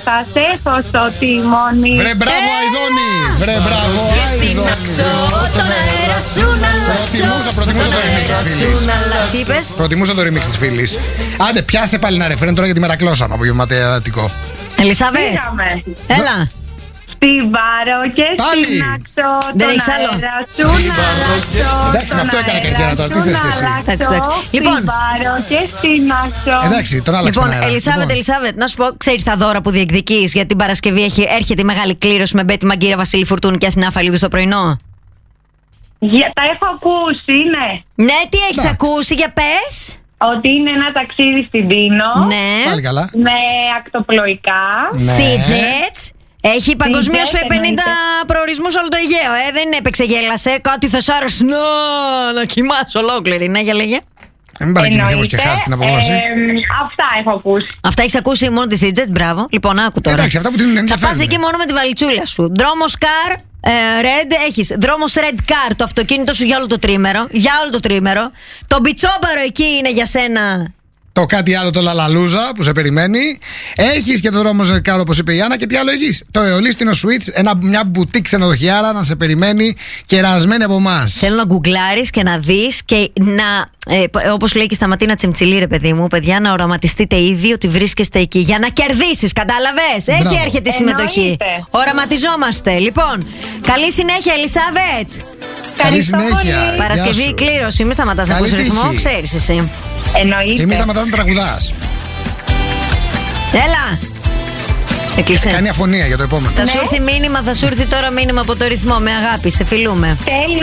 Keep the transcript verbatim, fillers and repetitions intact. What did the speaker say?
θα σε έχω στο τιμόνι. Βρε μπράβο Αηδόνη. Βρε μπράβο Αηδόνη. Τον αέρα σου να Προτιμούσα, προτιμούσα το remix της φίλης. Τι είπες? Προτιμούσα το remix της φίλης. Άντε πιάσε πάλι ένα ρεφρέν τώρα γιατί μερακλώσαμε από γευματεατικό. Ελισάβετ, Πήγαμε. έλα. Στην πάρω και Πάλι. στην άξο. Δεν έχεις άλλο? Εντάξει, με αυτό έκανα καριέρα τώρα, τι θες και εσύ? Εντάξει, εντάξει. Λοιπόν. Στην πάρω και στην άξο. Εντάξει, τον άλλαξε Λοιπόν, τον αέρα. Ελισάβετ, Λοιπόν. Ελισάβετ, να σου πω, ξέρεις τα δώρα που διεκδικείς για την Παρασκευή έχει, έρχεται η μεγάλη κλήρωση με Μπέτη Μαγκύρα, Βασίλη Φουρτούνη και Αθηνά Φαλίδου στο πρωινό. Για, τα έχω ακούσει, ναι. Ναι, τι έχεις Εντάξει. ακούσει, για πες. Ότι είναι ένα ταξίδι στην Πίνο. Ναι. Πάλι καλά. Με ακτοπλοϊκά. Ναι. Sea Jets. Έχει παγκοσμίω Sea Jet πενήντα εννοείται. προορισμούς όλο το Αιγαίο, ε. Δεν έπαιξε, γέλασε. Κάτι θα σ' άρεσε να, να κοιμάσαι ολόκληρη. Ναι, για λέγε. Μην παρακινηθείς και χάσει την απόβαση. Ε, αυτά έχω ακούσει. Αυτά έχεις ακούσει μόνο τη Sea Jets, μπράβο. Λοιπόν, άκου τώρα. Εντάξει, αυτά που την Θα ενδιαφέρουν. πας εκεί μόνο με τη βαλιτσούλα σου. Δρόμος car, ε, red, έχεις δρόμος red car, το αυτοκίνητο σου για όλο το τρίμερο. Για όλο το τρίμερο. Το μπιτσόμπαρο εκεί είναι για σένα. Το κάτι άλλο το Λαλαλούζα που σε περιμένει. Έχεις και το δρόμο Ζεκάρο όπως είπε η Άννα. Και τι άλλο έχεις? Το Εολίστινο Switch, ένα, μια μπουτίκ ξενοδοχιάρα να σε περιμένει κερασμένη από εμάς. Θέλω να γκουγκλάρεις και να δεις και να, ε, όπως λέει και στα Ματίνα Τσιμτσιλή, ρε παιδί μου, παιδιά, να οραματιστείτε ήδη ότι βρίσκεστε εκεί για να κερδίσεις, κατάλαβες? Έτσι Μπράβο. έρχεται η συμμετοχή. Εννοείται. Οραματιζόμαστε. Λοιπόν, καλή συνέχεια, Ελισάβετ. Καλή Ευχαριστώ συνέχεια. πολύ. Παρασκευή σου. κλήρωση, μη σταματάς να Καλή ακούς ρυθμό, τύχη. ξέρεις εσύ. Εννοείται. Εμείς σταματάς να τραγουδάς. Έλα. Έκλεισε. Κάνει αφωνία για το επόμενο. Θα σου έρθει μήνυμα, θα σου έρθει τώρα μήνυμα από το ρυθμό. Με αγάπη, σε φιλούμε. Τέλεια.